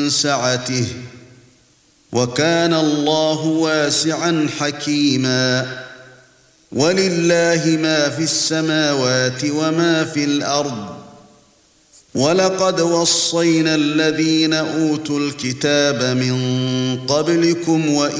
سعته وكان الله واسعا حكيما ولله ما في السماوات وما في الأرض ولقد وصينا الذين أوتوا الكتاب من قبلكم